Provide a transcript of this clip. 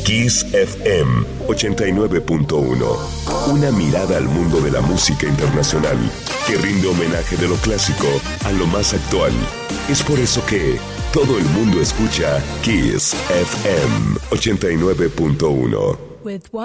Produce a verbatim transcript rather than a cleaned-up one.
Kiss F M ochenta y nueve punto uno. Una mirada al mundo de la música internacional que rinde homenaje de lo clásico a lo más actual. Es por eso que todo el mundo escucha Kiss F M ochenta y nueve punto uno.